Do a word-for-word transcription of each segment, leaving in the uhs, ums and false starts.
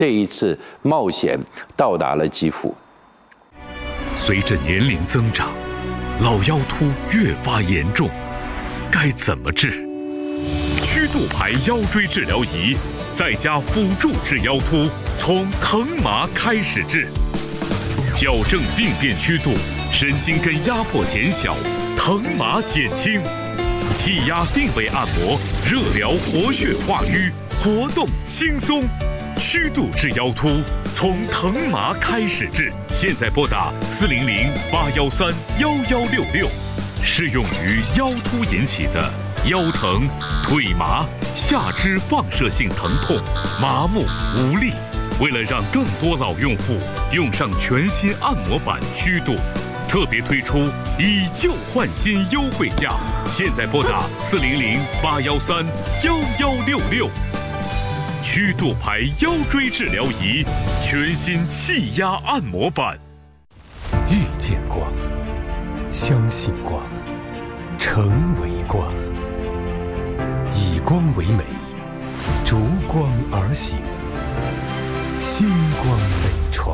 这一次冒险到达了基辅。 随着年龄增长，老腰突越发严重，该怎么治？曲度牌腰椎治疗仪在家辅助治腰突，从疼麻开始治，矫正病变曲度，神经根压迫减小，疼麻减轻，气压定位按摩，热疗活血化瘀，活动轻松。曲度治腰突，从疼麻开始治。现在拨打四零零八幺三幺幺六六，适用于腰突引起的腰疼、腿麻、下肢放射性疼痛、麻木无力。为了让更多老用户用上全新按摩板曲度，特别推出以旧换新优惠价。现在拨打四零零八幺三幺幺六六。曲度牌腰椎治疗仪，全新气压按摩板。 遇见光，相信光，成为光，以光为美，逐光而行，星光北传。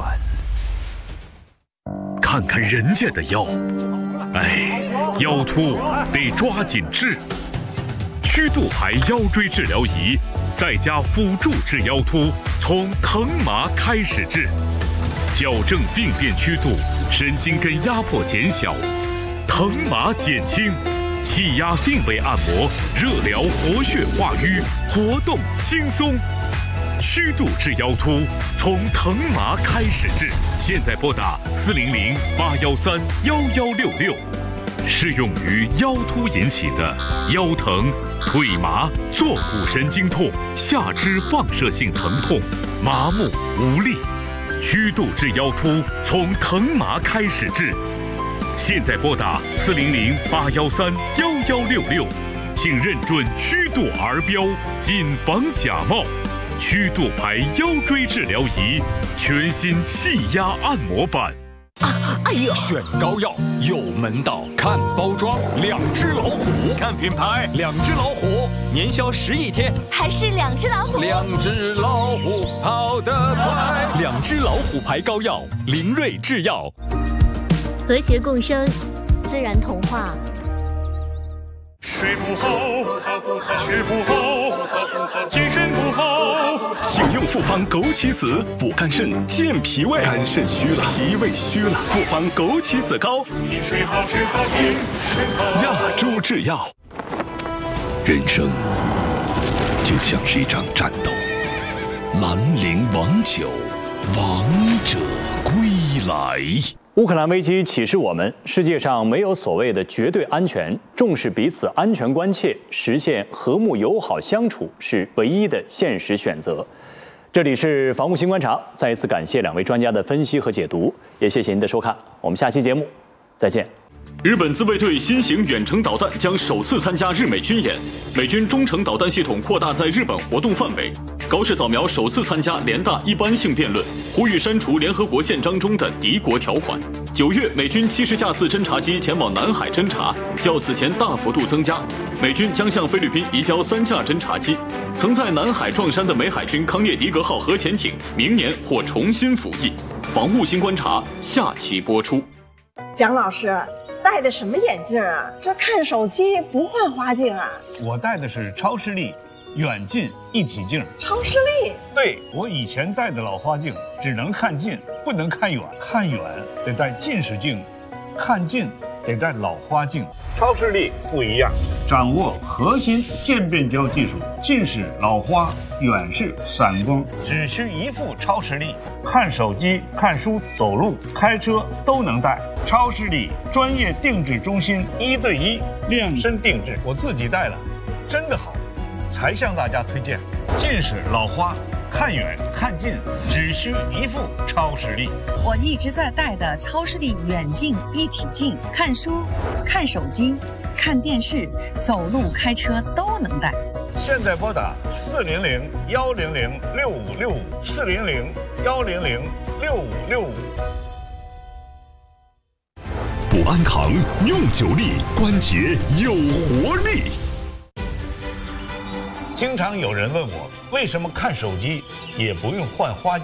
看看人家的腰，哎，腰突得抓紧治。曲度牌腰椎治疗仪在家辅助治腰突，从疼麻开始治，矫正病变曲度，神经根压迫减小，疼麻减轻，气压定位按摩，热疗活血化瘀，活动轻松。曲度治腰突，从疼麻开始治。现在拨打四零零八幺三幺幺六六。适用于腰突引起的腰疼、腿麻、坐骨神经痛、下肢放射性疼痛、麻木无力。曲度治腰突，从疼麻开始治。现在拨打四零零八幺三幺幺六六，请认准曲度儿标，谨防假冒。曲度牌腰椎治疗仪，全新气压按摩板。 啊，哎呦！ 选膏药有门道，看包装，两只老虎；看品牌，两只老虎，年销十亿天， 还是两只老虎。 两只老虎跑得快，两只老虎牌膏药，林瑞制药。 和谐共生，自然童话。 睡不好，吃不好，精神不好。 请用复方枸杞子补肝肾、健脾胃。肝肾虚了，脾胃虚了，复方枸杞子膏。 你睡好吃好精神好。 亚洲制药。人生就像是一场战斗，兰陵王酒，王者归来。 乌克兰危机启示我们，世界上没有所谓的绝对安全，重视彼此安全关切，实现和睦友好相处是唯一的现实选择。这里是防务新观察，再一次感谢两位专家的分析和解读，也谢谢您的收看，我们下期节目再见。 日本自卫队新型远程导弹将首次参加日美军演，美军中程导弹系统扩大在日本活动范围。高市早苗首次参加联大一般性辩论，呼吁删除联合国宪章中的敌国条款。九月，美军七十架次侦察机前往南海侦察，较此前大幅度增加。美军将向菲律宾移交三架侦察机。曾在南海撞山的美海军康涅狄格号核潜艇，明年或重新服役。防务新观察下期播出。 蒋老师戴的什么眼镜啊？这看手机不换花镜啊？ 我戴的是超视力远近一体镜。 超视力？ 对，我以前戴的老花镜只能看近，不能看远，看远得戴近视镜，看近得戴老花镜。超视力不一样，掌握核心渐变焦技术，近视、老花、远视、散光，只需一副超视力，看手机、看书、走路、开车都能戴。超视力专业定制中心，一对一量身定制，我自己戴了，真的好，才向大家推荐。近视、老花，看远看近，只需一副超视力。 我一直在戴的超视力远近一体镜，看书、看手机、看电视、走路、开车都能戴。 现在拨打四零零幺零零六五六五，四零零幺零零六五六五。 补安堂用久力，关节有活力。 经常有人问我，为什么看手机也不用换花镜？